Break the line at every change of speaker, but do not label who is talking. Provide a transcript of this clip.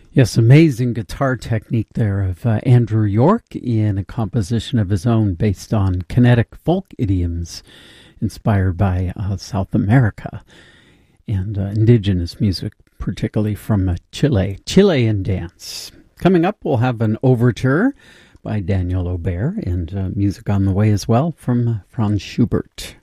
Yes, amazing guitar technique there of Andrew York in a composition of his own based on kinetic folk idioms inspired by South America and indigenous music, particularly from Chile. Chilean dance. Coming up, we'll have an overture by Daniel Aubert and music on the way as well from Franz Schubert.